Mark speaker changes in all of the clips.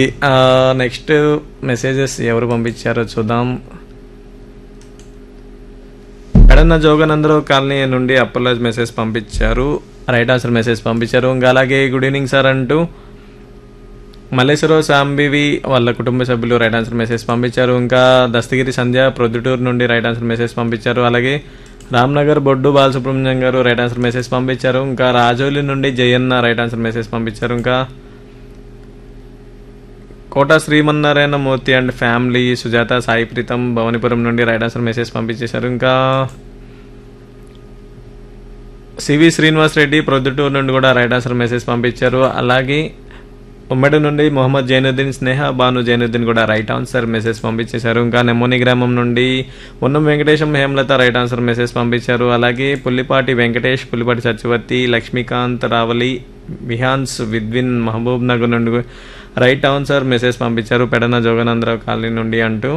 Speaker 1: Next messages ఎవరు పంపించారో చూద్దాం. పెడన్న జోగనందరావు కాలనీ నుండి అప్పలాజ్ మెసేజ్ పంపించారు, రైట్ ఆన్సర్ మెసేజ్ పంపించారు. ఇంకా అలాగే గుడ్ ఈవినింగ్ సార్ అంటూ మల్లేశ్వరరావు సాంబివి వాళ్ళ కుటుంబ సభ్యులు రైట్ ఆన్సర్ మెసేజ్ పంపించారు. ఇంకా దస్తగిరి సంధ్య ప్రొద్దుటూరు నుండి రైట్ ఆన్సర్ మెసేజ్ పంపించారు. అలాగే రామ్నగర్ బొడ్డు బాలసుబ్రహ్మణ్యం గారు రైట్ ఆన్సర్ మెసేజ్ పంపించారు. ఇంకా రాజోలి నుండి జయన్న రైట్ ఆన్సర్ మెసేజ్ పంపించారు. ఇంకా కోట శ్రీమన్నారాయణ మూర్తి అండ్ ఫ్యామిలీ, సుజాత, సాయి ప్రీతం భవనిపురం నుండి రైట్ ఆన్సర్ మెసేజ్ పంపించేశారు. ఇంకా సివి శ్రీనివాస్ రెడ్డి ప్రొద్దుటూరు నుండి కూడా రైట్ ఆన్సర్ మెసేజ్ పంపించారు. అలాగే ఉమ్మడి నుండి మొహమ్మద్ జైనుద్దీన్, స్నేహ బాను జైనుద్దీన్ కూడా రైట్ ఆన్సర్ మెసేజ్ పంపించేశారు. ఇంకా నెమ్మోని గ్రామం నుండి ఉన్నం Venkatesham, Hemalatha right answer message పంపించారు. అలాగే పుల్లిపాటి వెంకటేష్, పుల్లిపాటి సత్యవతి, లక్ష్మీకాంత్, రావలి, విహాన్స్, విద్విన్ మహబూబ్ నగర్ నుండి రైట్ ఆన్సర్ మెసేజ్ పంపించారు. పెడన జోగనందరావు కాలనీ నుండి అంటూ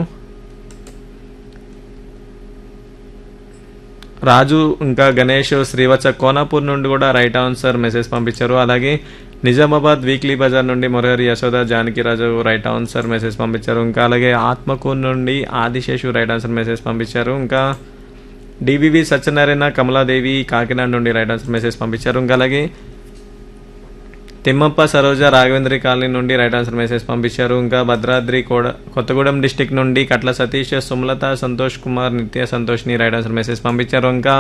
Speaker 1: రాజు, ఇంకా గణేష్, శ్రీవత్స కోనాపూర్ నుండి కూడా రైట్ ఆన్సర్ మెసేజ్ పంపించారు. అలాగే నిజామాబాద్ వీక్లీ బజార్ నుండి Murahari, Yashoda, Janakiraju right answer message పంపించారు. ఇంకా అలాగే ఆత్మకూరు నుండి ఆదిశేషు రైట్ ఆన్సర్ మెసేజ్ పంపించారు. ఇంకా డివివి సత్యనారాయణ, కమలాదేవి కాకినాడ నుండి రైట్ ఆన్సర్ మెసేజ్ పంపించారు. ఇంకా అలాగే తిమ్మప్ప, సరోజ, రాఘవేంద్రి కాలనీ నుండి రైట్ ఆన్సర్ మెసేజ్ పంపించారు. ఇంకా భద్రాద్రి కొత్తగూడెం డిస్టిక్ నుండి కట్ల సతీష్, సుమలత, సంతోష్ కుమార్, నిత్య సంతోష్ని రైట్ ఆన్సర్ మెసేజ్ పంపించారు. ఇంకా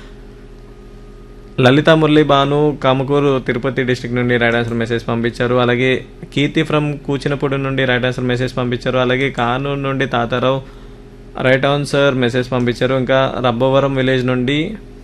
Speaker 1: లలిత మురళి భాను, కామకూరు తిరుపతి డిస్టిక్ నుండి రైట్ ఆన్సర్ మెసేజ్ పంపించారు. అలాగే కీర్తి ఫ్రమ్ కూచినపూడి నుండి రైట్ ఆన్సర్ మెసేజ్ పంపించారు. అలాగే కానూరు నుండి తాతారావు రైట్ ఆన్సర్ మెసేజ్ పంపించారు. ఇంకా రబ్బవరం విలేజ్ నుండి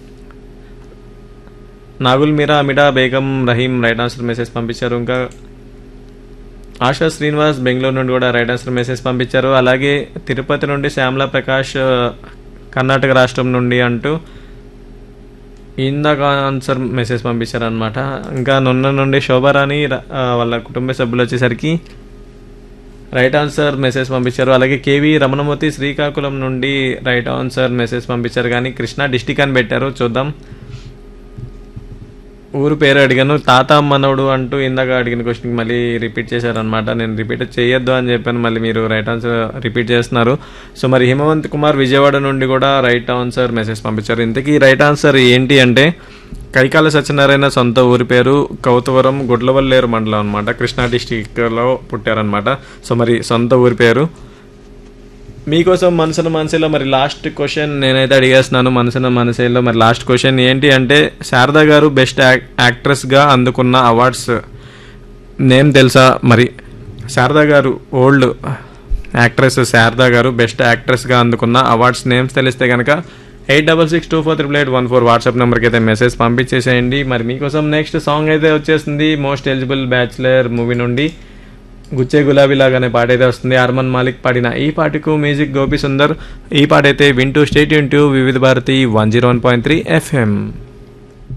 Speaker 1: నాగుల్ మీరా, అమిడా Begum, Rahim right answer message పంపించారు. ఇంకా ఆశా శ్రీనివాస్ బెంగళూరు నుండి కూడా రైట్ ఆన్సర్ మెసేజ్ పంపించారు. అలాగే తిరుపతి నుండి శ్యామలా ప్రకాష్ కర్ణాటక రాష్ట్రం నుండి అంటూ ఇందాక ఆన్సర్ మెసేజ్ పంపించారు అనమాట. ఇంకా నున్న నుండి శోభారాణి వాళ్ళ కుటుంబ సభ్యులు వచ్చేసరికి రైట్ ఆన్సర్ మెసేజ్ పంపించారు. అలాగే కేవీ రమణమూర్తి శ్రీకాకుళం నుండి రైట్ ఆన్సర్ మెసేజ్ పంపించారు, కానీ కృష్ణా డిస్టిక్ అని పెట్టారు. చూద్దాం, ఊరు పేరు అడిగాను. తాత మనవడు అంటూ ఇందాక అడిగిన క్వశ్చన్కి మళ్ళీ రిపీట్ చేశారనమాట. నేను రిపీట్ చేయొద్దు అని చెప్పాను, మళ్ళీ మీరు రైట్ ఆన్సర్ రిపీట్ చేస్తున్నారు. సో మరి హిమవంత్ కుమార్ విజయవాడ నుండి కూడా రైట్ ఆన్సర్ మెసేజ్ పంపించారు. ఇంతకీ రైట్ ఆన్సర్ ఏంటి అంటే కైకాల సత్యనారాయణ సొంత ఊరి పేరు కౌతవరం, గుడ్లవల్లేరు మండలం అనమాట, కృష్ణా డిస్టిక్లో పుట్టారనమాట. సో మరి సొంత ఊరి పేరు. మీకోసం మనసున మనసేలో మరి లాస్ట్ క్వశ్చన్ నేనైతే అడిగేస్తున్నాను. మనసున మనసేలో మరి లాస్ట్ క్వశ్చన్ ఏంటి అంటే శారదా గారు బెస్ట్ యాక్ట్రెస్గా అందుకున్న అవార్డ్స్ నేమ్ తెలుసా? మరి శారదా గారు, ఓల్డ్ యాక్ట్రెస్ శారదా గారు బెస్ట్ యాక్ట్రెస్గా అందుకున్న అవార్డ్స్ నేమ్స్ తెలిస్తే కనుక 8662438814 వాట్సాప్ నెంబర్కి అయితే మెసేజ్ పంపించేసేయండి. మరి మీకోసం నెక్స్ట్ సాంగ్ అయితే వచ్చేస్తుంది. మోస్ట్ ఎలిజిబుల్ బ్యాచులర్ మూవీ నుండి గుచ్చే గులాబీ లాగానే పాట అయితే వస్తుంది. అర్మన్ మాలిక్ పాడిన ఈ పాటకు మ్యూజిక్ గోపి సుందర్. ఈ పాట అయితే వింటూ స్టేట్ యూన్ టు వివిధ భారతి 101.3 FM.